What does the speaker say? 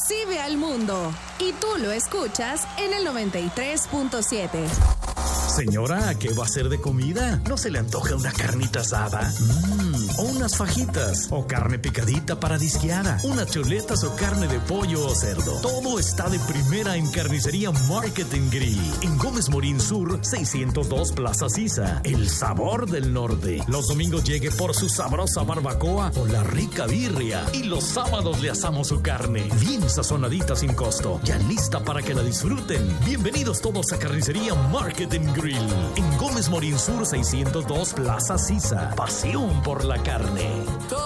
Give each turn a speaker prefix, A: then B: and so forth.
A: así ve al mundo. Y tú lo escuchas en el 93.7.
B: Señora, ¿qué va a hacer de comida? ¿No se le antoja una carnita asada? O unas fajitas, o carne picadita para disqueada, unas chuletas o carne de pollo o cerdo. Todo está de primera en Carnicería Market and Grill, en Gómez Morín Sur, 602 Plaza Sisa. El sabor del norte. Los domingos llegue por su sabrosa barbacoa o la rica birria. Y los sábados le asamos su carne, bien sazonadita sin costo, ya lista para que la disfruten. Bienvenidos todos a Carnicería Market and Grill, en Gómez Morín Sur, 602 Plaza Sisa. Pasión por la carne.